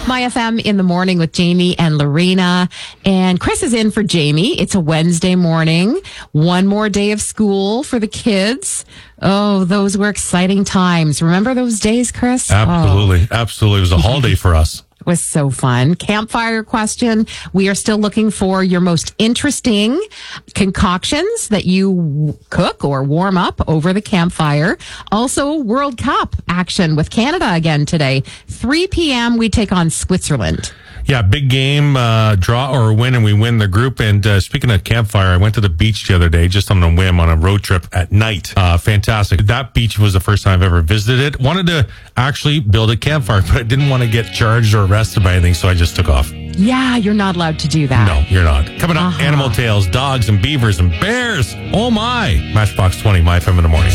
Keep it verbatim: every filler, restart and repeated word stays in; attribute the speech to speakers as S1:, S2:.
S1: My F M in the morning with Jamie and Lorena. And Chris is in for Jamie. It's a Wednesday morning. One more day of school for the kids. Oh, those were exciting times. Remember those days, Chris?
S2: Absolutely. Oh. Absolutely. It was a holiday for us.
S1: Was so fun. Campfire question. We are still looking for your most interesting concoctions that you cook or warm up over the campfire. Also, World Cup action with Canada again today. three p.m. we take on Switzerland.
S2: Yeah, big game, uh, draw or win, and we win the group. And uh, speaking of campfire, I went to the beach the other day just on a whim on a road trip at night. Uh, fantastic. That beach was the first time I've ever visited it. Wanted to actually build a campfire, but I didn't want to get charged or arrested by anything, so I just took off.
S1: Yeah, you're not allowed to do that.
S2: No, you're not. Coming up,
S1: uh-huh.
S2: animal tales, dogs and beavers and bears. Oh my. Matchbox twenty, My F M in the morning.